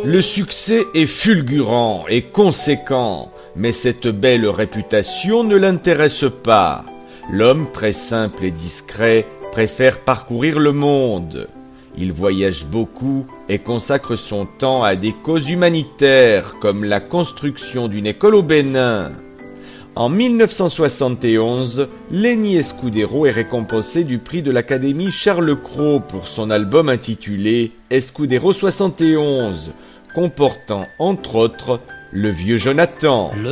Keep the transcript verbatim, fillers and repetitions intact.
Le succès est fulgurant et conséquent, mais cette belle réputation ne l'intéresse pas. L'homme très simple et discret préfère parcourir le monde. Il voyage beaucoup et consacre son temps à des causes humanitaires comme la construction d'une école au Bénin. En mille neuf cent soixante et onze, Lenny Escudero est récompensé du prix de l'Académie Charles Cros pour son album intitulé Escudero soixante et onze, comportant entre autres Le Vieux Jonathan.